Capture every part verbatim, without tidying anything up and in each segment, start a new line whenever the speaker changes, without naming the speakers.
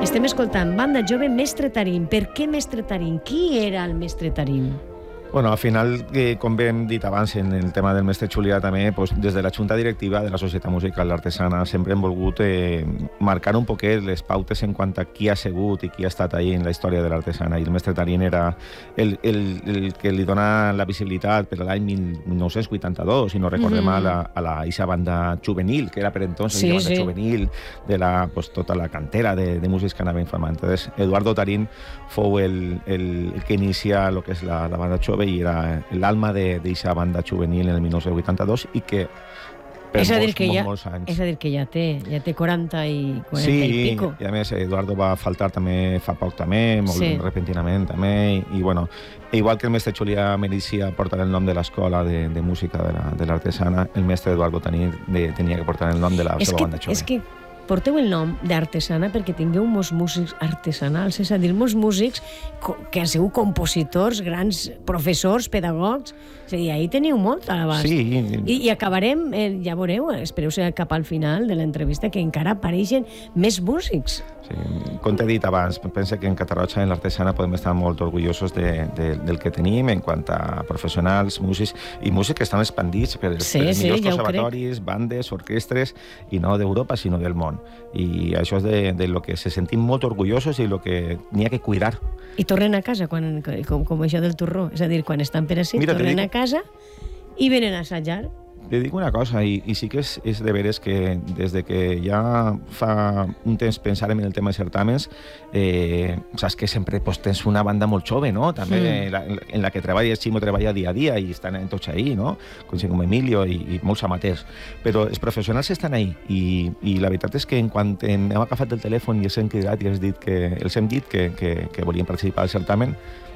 Estem escoltant Banda Jove, Mestre Tarín. Per què Mestre Tarín? Qui era el Mestre Tarín?
Bueno, al final, eh, com hem dit abans en el tema del mestre Xulià també, pues, des de la Junta Directiva de la Societat Musical Artesana sempre hem volgut eh, marcar un poquet les pautes en quant a qui ha sigut i qui ha estat ahí en la història de l'artesana, i el mestre Tarín era el, el, el que li dona la visibilitat per l'any mil nou-cents vuitanta-dos, si no recordem mm. a, la, a la eixa banda juvenil, que era per entonces
sí,
la banda
sí.
juvenil de la, pues, tota la cantera de, de músics que anaven formant. Entonces, Eduardo Tarín fou el, el, el que inicia el que és la, la banda jove i era l'alma d'aquesta banda juvenil en el mil nou-cents vuitanta-dos i que per
és a dir
molts,
que
molts,
ja,
molts anys.
És a dir que ja té, ja té quaranta i quaranta
sí,
i pico.
Sí, i a més Eduardo va faltar també fa poc també, molt
sí.
repentinament també, i, i bueno, igual que el mestre Xulià mereixia portar el nom de l'escola de, de música de l'artesana, la, el mestre Eduardo tenia, de, tenia que portar el nom de la
és
seva
que,
banda jove.
És que porteu el nom d'artesana perquè tingueu molts músics artesanals, és a dir, molts músics que han sigut compositors, grans professors, pedagogs, és a dir, ahí teniu molt a l'abast.
Sí.
I, i acabarem, eh, ja veureu, espereu ser cap al final de l'entrevista, que encara apareixen més músics.
Sí, com t'he dit abans, penso que en Catarroja, en l'artesana, podem estar molt orgullosos de, de, del que tenim en quant a professionals, músics, i músics que estan expandits per,
sí,
per els
sí,
millors
ja
conservatoris, bandes, orquestres, i no d'Europa, sinó del món. I això és de, de lo que se sentim molt orgullosos i lo que n'hi ha que cuidar.
I tornen a casa, quan, com, com això del turró, és a dir, quan estan per ací,
Mira,
tornen
dic...
a casa i venen a assajar.
Li dic una cosa, i, i sí que és, és de veres que des de que ja fa un temps pensàrem en el tema de certàmens, eh, saps que sempre pues, tens una banda molt jove, no? També mm. la, en la que treballa, el Ximo treballa dia a dia i estan tots ahí, no? Com, com Emilio i, i molts amateurs. Però els professionals estan ahí, i, i la veritat és que en quan hem agafat el telèfon i els hem cridat i els, dit que, els hem dit que, que, que volien participar al certamen,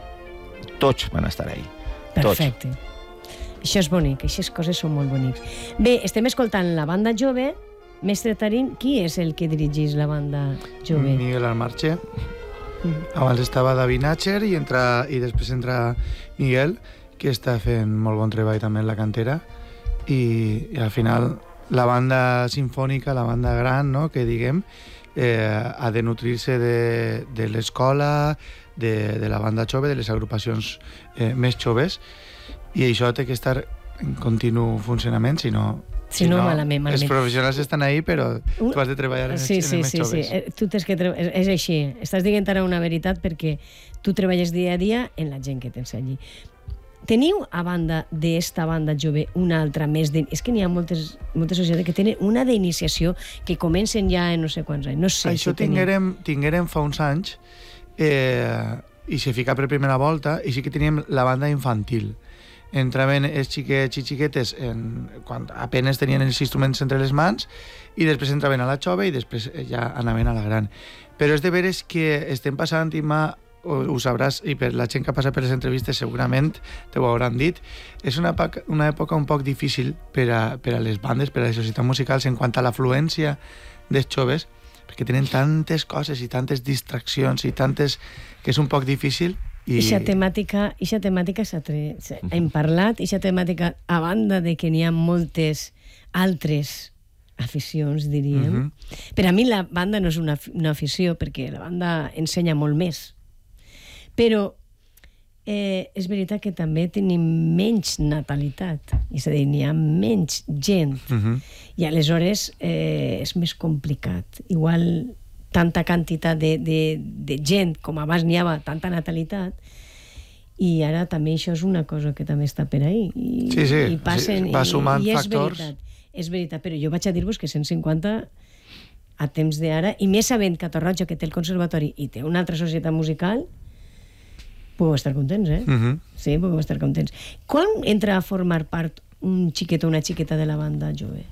tots van estar ahí.
Perfecte. Tots. Això és bonic, aquestes coses són molt bonics. Bé, estem escoltant la banda jove. Mestre Tarín, qui és el que dirigís la banda jove?
Miguel Almarche. Mm. Abans estava David Natcher i, entra, i després entra Miguel, que està fent molt bon treball també en la cantera. I, i al final la banda sinfònica, la banda gran, no?, que diguem, eh, ha de nutrir-se de, de l'escola, de, de la banda jove, de les agrupacions eh, més joves, i això té que estar en continu funcionament, si no...
Si, si no, malament, malament.
Els professionals estan ahí, però tu has de treballar en,
sí,
els,
sí,
en els
sí,
més joves.
Sí, tu tens que tre... és així. Estàs dient ara una veritat perquè tu treballes dia a dia en la gent que tens allí. Teniu, a banda d'esta banda jove, una altra més de... És que n'hi ha moltes, moltes societats que tenen una d'iniciació que comencen ja en no sé quants anys. No sé
Això
si
tinguérem, tinguérem fa uns anys eh, i se fica per primera volta, i sí que teníem la banda infantil. Entraven els xiquets i xiquetes en, quan apenes tenien els instruments entre les mans, i després entraven a la jove i després ja anaven a la gran. Però és de veres que estem passant, Imma, ho sabràs, i per la gent que passa per les entrevistes segurament te ho hauran dit, és una època, una època un poc difícil per a, per a les bandes, per a les societats musicals en quant a l'afluència dels joves, perquè tenen tantes coses i tantes distraccions i tantes que és un poc difícil. I
Ixa temàtica, ixa temàtica s'ha tre... hem parlat, ixa temàtica, a banda de que n'hi ha moltes altres aficions, diríem. Uh -huh. Per a mi la banda no és una, una afició, perquè la banda ensenya molt més. Però eh, és veritat que també tenim menys natalitat, és a dir, n'hi ha menys gent. Uh -huh. I aleshores eh, és més complicat. Igual... tanta quantitat de, de, de gent, com abans n'hi havia tanta natalitat, i ara també això és una cosa que també està per ahí. I,
sí, sí,
i passen,
sí, va sumant
i, i és
factors.
Veritat, és veritat, però jo vaig a dir-vos que cent cinquanta a temps d'ara, i més sabent que Torroja, que té el conservatori i té una altra societat musical, podeu estar contents, eh? Uh -huh. Sí, podeu estar contents. Quan entra a formar part un xiquet o una xiqueta de la banda jove?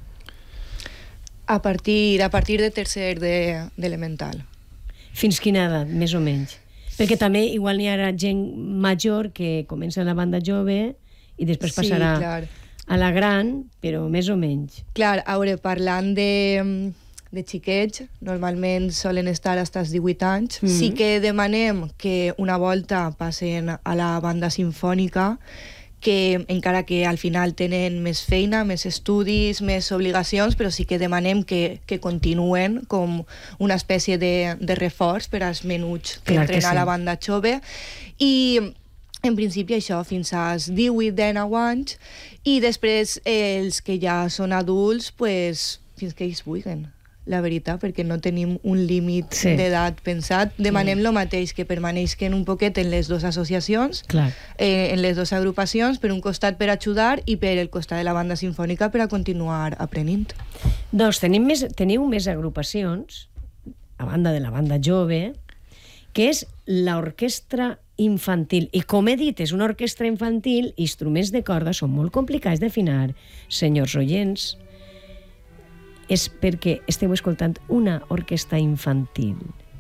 A partir, a partir de tercer d'elemental. De,
Fins quina edat, més o menys? Perquè també igual n'hi ha gent major que comença la banda jove i després passarà
sí,
a la gran, però més o menys.
Clar, a veure, parlant de, de xiquets, normalment solen estar fins als divuit anys. Mm -hmm. Sí que demanem que una volta passen a la banda sinfònica, que encara que al final tenen més feina, més estudis, més obligacions, però sí que demanem que, que continuen com una espècie de, de reforç per als menuts que
Clar que
entren a
sí.
la banda jove. I en principi això fins als divuit dinou anys, i després eh, els que ja són adults pues, fins que ells vulguin, la veritat, perquè no tenim un límit
Sí.
d'edat pensat. Demanem el mateix, que permaneixin un poquet en les dues associacions,
Clar.
eh, en les dues agrupacions, per un costat per ajudar i per el costat de la banda sinfònica per a continuar aprenent.
Doncs tenim més, teniu més agrupacions, a banda de la banda jove, que és l'orquestra infantil. I com he dit, és una orquestra infantil, instruments de corda són molt complicats d'afinar, senyors oients. És perquè esteu escoltant una orquestra infantil.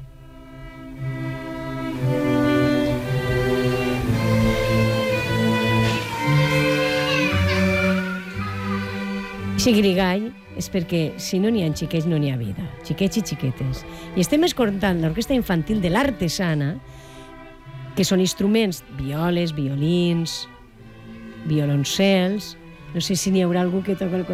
Si grigall és perquè si no n'hi ha xiquets no n'hi ha vida, xiquets i xiquetes. I estem escoltant l'orquestra infantil de l'Artesana, que són instruments, violes, violins, violoncels, no sé si n'hi haurà algú que toca el